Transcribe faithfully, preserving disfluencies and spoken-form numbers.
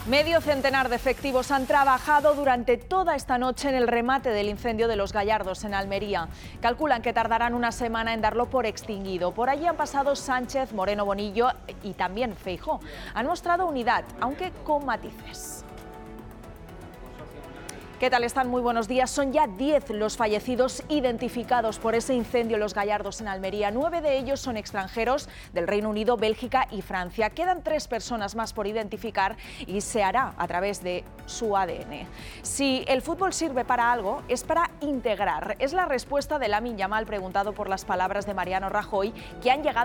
Medio centenar de efectivos han trabajado durante toda esta noche en el remate del incendio de Los Gallardos, en Almería. Calculan que tardarán una semana en darlo por extinguido. Por allí han pasado Sánchez, Moreno Bonillo y también Feijóo. Han mostrado unidad, aunque con matices. ¿Qué tal están? Muy buenos días. Son ya diez los fallecidos identificados por ese incendio en Los Gallardos, en Almería. Nueve de ellos son extranjeros del Reino Unido, Bélgica y Francia. Quedan tres personas más por identificar y se hará a través de su A D N. Si el fútbol sirve para algo, es para integrar. Es la respuesta de Lamine Yamal, preguntado por las palabras de Mariano Rajoy, que han llegado